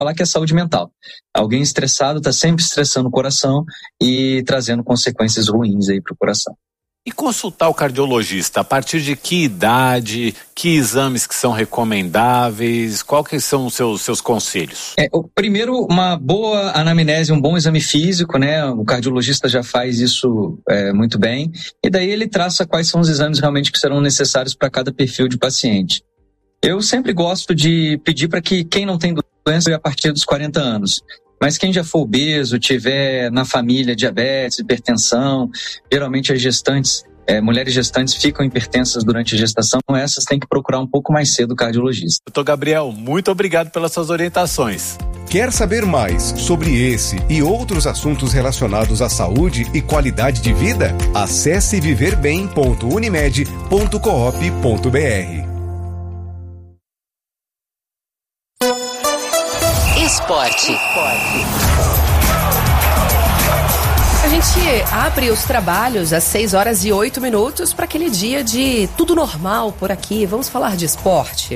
falar que é saúde mental. Alguém estressado está sempre estressando o coração e trazendo consequências ruins aí para o coração. E consultar o cardiologista, a partir de que idade, que exames que são recomendáveis, quais que são os seus conselhos? Primeiro, uma boa anamnese, um bom exame físico, né? O cardiologista já faz isso muito bem, e daí ele traça quais são os exames realmente que serão necessários para cada perfil de paciente. Eu sempre gosto de pedir para que quem não tem doença a partir dos 40 anos. Mas quem já for obeso, tiver na família diabetes, hipertensão, geralmente as gestantes, mulheres gestantes ficam hipertensas durante a gestação, essas têm que procurar um pouco mais cedo o cardiologista. Doutor Gabriel, muito obrigado pelas suas orientações. Quer saber mais sobre esse e outros assuntos relacionados à saúde e qualidade de vida? Acesse viverbem.unimed.coop.br. Esporte. A gente abre os trabalhos às 6h08 para aquele dia de tudo normal por aqui. Vamos falar de esporte.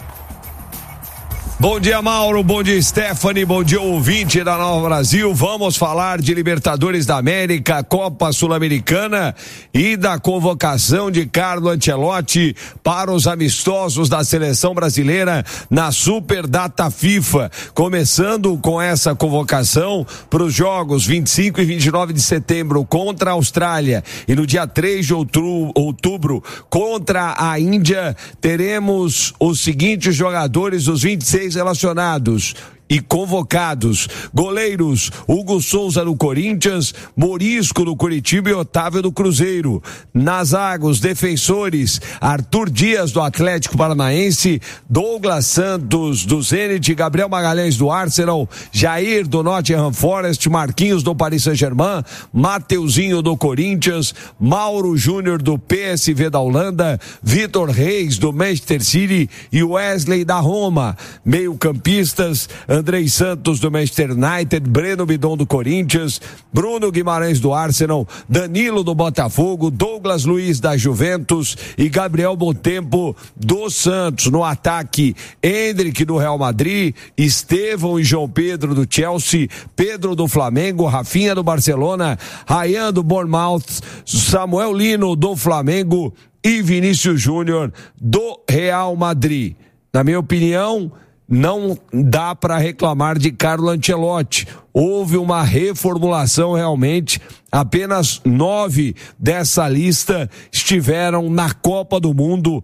Bom dia, Mauro, bom dia, Stephanie, bom dia, ouvinte da Nova Brasil. Vamos falar de Libertadores da América, Copa Sul-Americana e da convocação de Carlo Ancelotti para os amistosos da seleção brasileira na Super Data FIFA. Começando com essa convocação para os jogos 25 e 29 de setembro contra a Austrália e no dia 3 de outubro contra a Índia, teremos os seguintes jogadores, os 26 relacionados e convocados: goleiros Hugo Souza do Corinthians, Morisco do Curitiba e Otávio do Cruzeiro. Na zaga, os defensores: Arthur Dias do Atlético Paranaense, Douglas Santos do Zenit, Gabriel Magalhães do Arsenal, Jair do Nottingham Forest, Marquinhos do Paris Saint-Germain, Mateuzinho do Corinthians, Mauro Júnior do PSV da Holanda, Vitor Reis do Manchester City e Wesley da Roma. Meio-campistas: Andrei Santos do Manchester United, Breno Bidon do Corinthians, Bruno Guimarães do Arsenal, Danilo do Botafogo, Douglas Luiz da Juventus e Gabriel Bontempo do Santos. No ataque, Endrick do Real Madrid, Estevão e João Pedro do Chelsea, Pedro do Flamengo, Rafinha do Barcelona, Ryan do Bournemouth, Samuel Lino do Flamengo e Vinícius Júnior do Real Madrid. Na minha opinião, não dá para reclamar de Carlo Ancelotti. Houve uma reformulação realmente. Apenas 9 dessa lista estiveram na Copa do Mundo.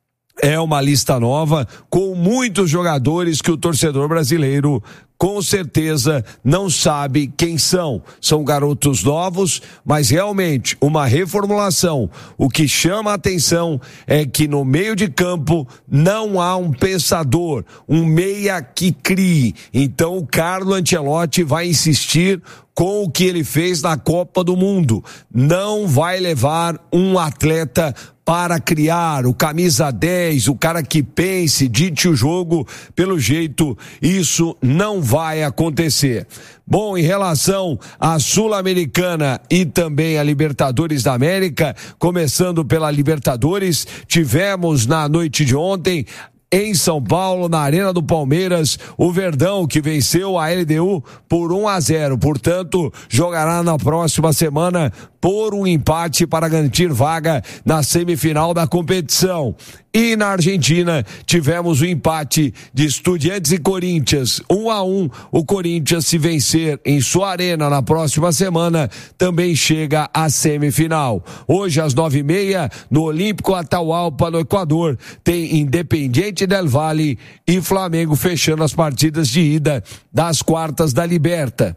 É uma lista nova, com muitos jogadores que o torcedor brasileiro com certeza não sabe quem são. São garotos novos, mas realmente uma reformulação. O que chama a atenção é que no meio de campo não há um pensador, um meia que crie. Então o Carlo Ancelotti vai insistir com o que ele fez na Copa do Mundo. Não vai levar um atleta para criar, o camisa 10, o cara que pense, dite o jogo. Pelo jeito, isso não vai acontecer. Bom, em relação à Sul-Americana e também a Libertadores da América, começando pela Libertadores, tivemos na noite de ontem, em São Paulo, na Arena do Palmeiras, o Verdão, que venceu a LDU por 1-0, portanto, jogará na próxima semana por um empate para garantir vaga na semifinal da competição. E na Argentina, tivemos o empate de Estudiantes e Corinthians, 1-1. O Corinthians, se vencer em sua arena na próxima semana, também chega à semifinal. Hoje, às 9h30, no Olímpico Atahualpa, no Equador, tem Independiente del Valle e Flamengo fechando as partidas de ida das quartas da Liberta.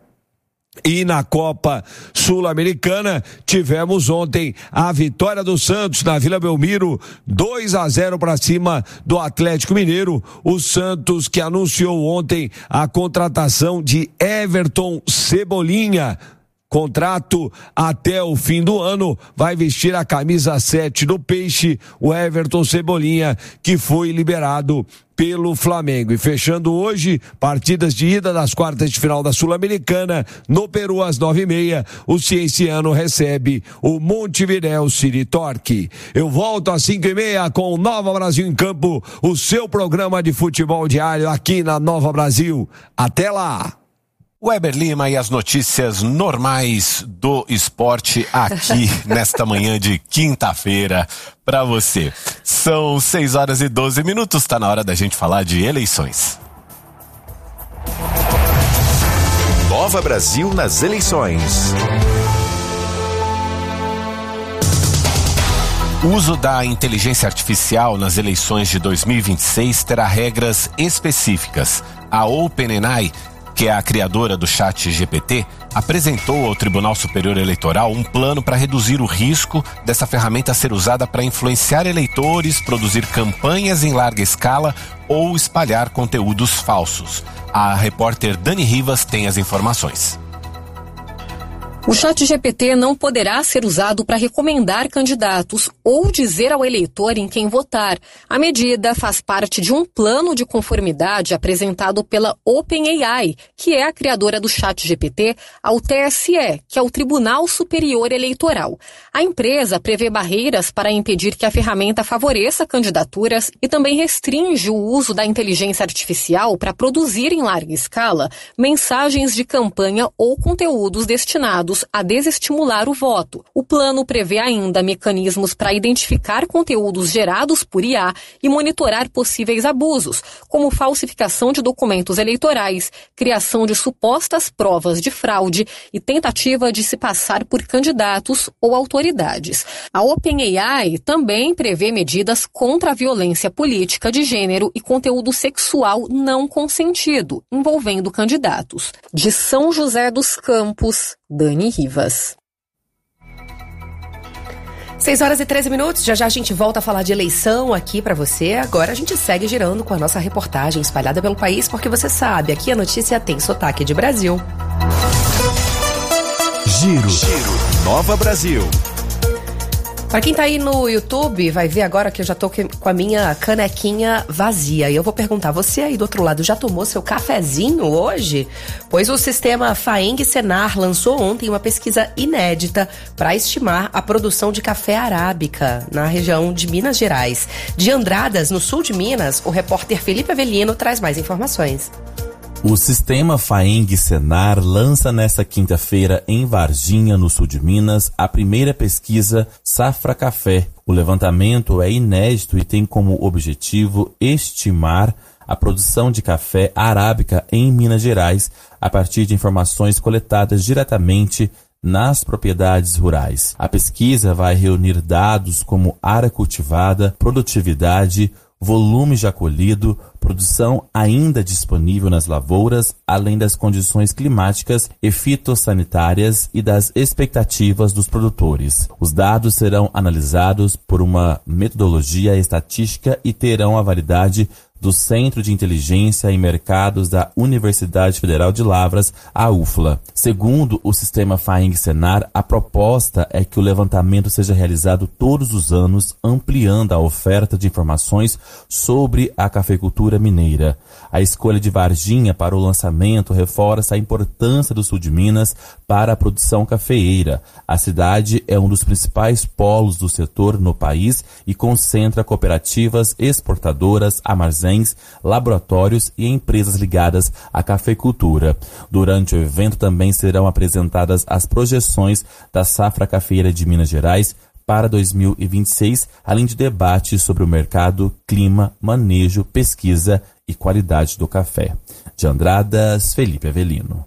E na Copa Sul-Americana, tivemos ontem a vitória do Santos na Vila Belmiro, 2-0 para cima do Atlético Mineiro. O Santos, que anunciou ontem a contratação de Everton Cebolinha. Contrato até o fim do ano, vai vestir a camisa 7 do Peixe, o Everton Cebolinha, que foi liberado pelo Flamengo. E fechando hoje, partidas de ida das quartas de final da Sul-Americana, no Peru às 9h30, o Cienciano recebe o Montevidéu City Torque. Eu volto às 5h30 com o Nova Brasil em Campo, o seu programa de futebol diário aqui na Nova Brasil. Até lá! Weber Lima e as notícias normais do esporte aqui nesta manhã de quinta-feira para você. São 6h12, tá na hora da gente falar de eleições. Nova Brasil nas eleições. O uso da inteligência artificial nas eleições de 2026 terá regras específicas. A OpenAI, que é a criadora do ChatGPT, apresentou ao Tribunal Superior Eleitoral um plano para reduzir o risco dessa ferramenta ser usada para influenciar eleitores, produzir campanhas em larga escala ou espalhar conteúdos falsos. A repórter Dani Rivas tem as informações. O ChatGPT não poderá ser usado para recomendar candidatos ou dizer ao eleitor em quem votar. A medida faz parte de um plano de conformidade apresentado pela OpenAI, que é a criadora do ChatGPT, ao TSE, que é o Tribunal Superior Eleitoral. A empresa prevê barreiras para impedir que a ferramenta favoreça candidaturas e também restringe o uso da inteligência artificial para produzir em larga escala mensagens de campanha ou conteúdos destinados a desestimular o voto. O plano prevê ainda mecanismos para identificar conteúdos gerados por IA e monitorar possíveis abusos, como falsificação de documentos eleitorais, criação de supostas provas de fraude e tentativa de se passar por candidatos ou autoridades. A OpenAI também prevê medidas contra a violência política de gênero e conteúdo sexual não consentido, envolvendo candidatos. De São José dos Campos, Dani Rivas. 6h13, já a gente volta a falar de eleição aqui pra você. Agora a gente segue girando com a nossa reportagem espalhada pelo país, porque você sabe, aqui a notícia tem sotaque de Brasil. Giro Nova Brasil. Pra quem tá aí no YouTube, vai ver agora que eu já tô com a minha canequinha vazia. E eu vou perguntar, você aí do outro lado já tomou seu cafezinho hoje? Pois o sistema FAENG Senar lançou ontem uma pesquisa inédita para estimar a produção de café arábica na região de Minas Gerais. De Andradas, no sul de Minas, o repórter Felipe Avelino traz mais informações. O sistema FAENG Senar lança nesta quinta-feira em Varginha, no sul de Minas, a primeira pesquisa Safra Café. O levantamento é inédito e tem como objetivo estimar a produção de café arábica em Minas Gerais a partir de informações coletadas diretamente nas propriedades rurais. A pesquisa vai reunir dados como área cultivada, produtividade, volume já colhido, produção ainda disponível nas lavouras, além das condições climáticas e fitossanitárias e das expectativas dos produtores. Os dados serão analisados por uma metodologia estatística e terão a validade do Centro de Inteligência em Mercados da Universidade Federal de Lavras, a UFLA. Segundo o sistema FAENG Senar, a proposta é que o levantamento seja realizado todos os anos, ampliando a oferta de informações sobre a cafeicultura mineira. A escolha de Varginha para o lançamento reforça a importância do sul de Minas para a produção cafeeira. A cidade é um dos principais polos do setor no país e concentra cooperativas exportadoras, armazéns, laboratórios e empresas ligadas à cafeicultura. Durante o evento também serão apresentadas as projeções da safra cafeeira de Minas Gerais para 2026, além de debates sobre o mercado, clima, manejo, pesquisa e qualidade do café. De Andradas, Felipe Avelino.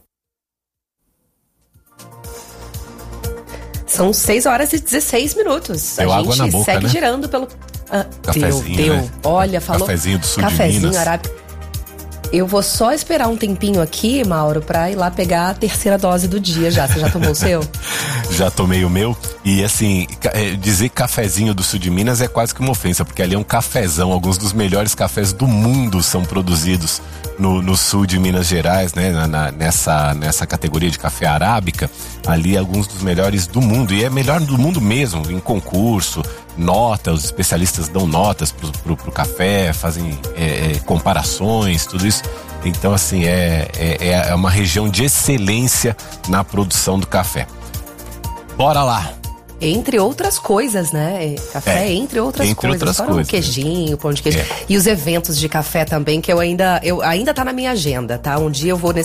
São 6h16. Deu a água gente na boca, segue né? girando pelo... Cafezinho, deu. né? Olha, falou... Cafezinho do sul de Cafezinho Minas. arábico. Eu vou só esperar um tempinho aqui, Mauro, pra ir lá pegar a terceira dose do dia já. Você já tomou o seu? Já tomei o meu. E assim, dizer cafezinho do sul de Minas é quase que uma ofensa, porque ali é um cafezão. Alguns dos melhores cafés do mundo são produzidos no sul de Minas Gerais, né? Nessa categoria de café arábica. Ali alguns dos melhores do mundo. E é melhor do mundo mesmo, em concurso, nota, os especialistas dão notas pro café, fazem comparações, tudo isso. Então, assim, é uma região de excelência na produção do café. Bora lá! Entre outras coisas, né? Café, entre outras coisas. Fora o queijinho, pão de queijo. E os eventos de café também, que eu ainda tá na minha agenda, tá? Um dia eu vou